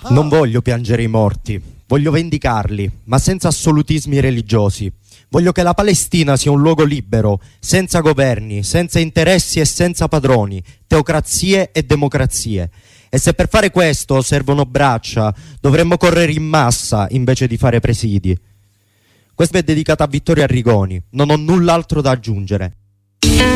Non voglio piangere i morti, voglio vendicarli, ma senza assolutismi religiosi. Voglio che la Palestina sia un luogo libero, senza governi, senza interessi e senza padroni, teocrazie e democrazie. E se per fare questo servono braccia, dovremmo correre in massa invece di fare presidi. Questo è dedicato a Vittorio Arrigoni, non ho null'altro da aggiungere.